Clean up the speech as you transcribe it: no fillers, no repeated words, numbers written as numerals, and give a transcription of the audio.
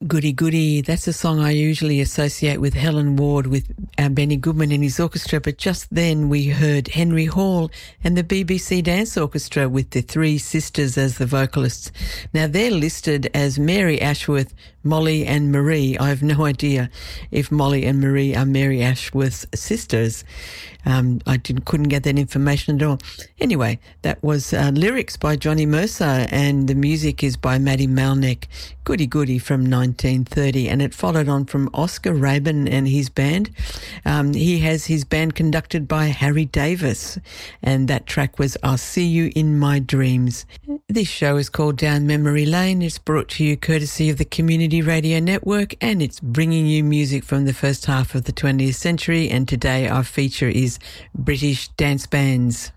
Goody Goody, that's a song I usually associate with Helen Ward with Benny Goodman and his orchestra, but just then we heard Henry Hall and the BBC Dance Orchestra with the Three Sisters as the vocalists. Now they're listed as Mary Ashworth, Molly and Marie. I have no idea if Molly and Marie are Mary Ashworth's sisters. I couldn't get that information at all. Anyway, that was lyrics by Johnny Mercer and the music is by Maddie Malneck, Goody Goody from 1930, and it followed on from Oscar Rabin and his band. He has his band conducted by Harry Davis, and that track was I'll See You in My Dreams. This show is called Down Memory Lane. It's brought to you courtesy of the Community Radio Network, and it's bringing you music from the first half of the 20th century, and today our feature is British dance bands.